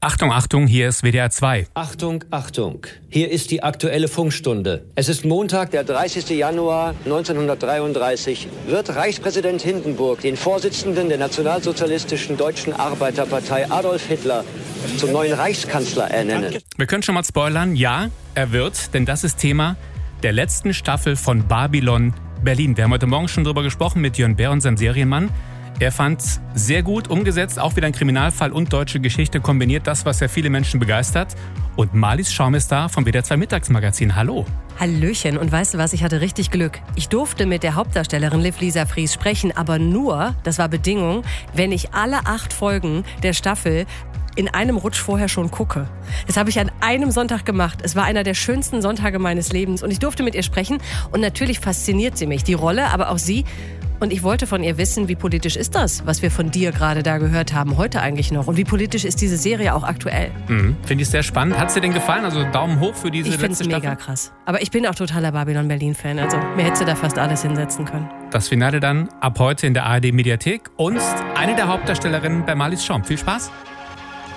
Achtung, Achtung, hier ist WDR 2. Achtung, Achtung, hier ist die Aktuelle Funkstunde. Es ist Montag, der 30. Januar 1933. Wird Reichspräsident Hindenburg den Vorsitzenden der Nationalsozialistischen Deutschen Arbeiterpartei Adolf Hitler zum neuen Reichskanzler ernennen? Wir können schon mal spoilern, ja, er wird, denn das ist Thema der letzten Staffel von Babylon Berlin. Wir haben heute Morgen schon drüber gesprochen mit Jörn Bär, unserem Serienmann. Er fand es sehr gut umgesetzt, auch wieder ein Kriminalfall und deutsche Geschichte kombiniert, das, was ja viele Menschen begeistert. Und Marlies Schaum ist da vom WDR 2 Mittagsmagazin. Hallo. Hallöchen, und weißt du was, ich hatte richtig Glück. Ich durfte mit der Hauptdarstellerin Liv Lisa Fries sprechen, aber nur, das war Bedingung, wenn ich alle 8 Folgen der Staffel in einem Rutsch vorher schon gucke. Das habe ich an einem Sonntag gemacht. Es war einer der schönsten Sonntage meines Lebens und ich durfte mit ihr sprechen und natürlich fasziniert sie mich, die Rolle, aber auch sie. Und ich wollte von ihr wissen, wie politisch ist das, was wir von dir gerade da gehört haben, heute eigentlich noch? Und wie politisch ist diese Serie auch aktuell? Finde ich sehr spannend. Hat es dir denn gefallen? Also Daumen hoch für diese letzte Staffel? Ich finde es mega krass. Aber ich bin auch totaler Babylon Berlin-Fan. Also mir hättest du da fast alles hinsetzen können. Das Finale dann ab heute in der ARD-Mediathek und eine der Hauptdarstellerinnen bei Marlies Schaum. Viel Spaß!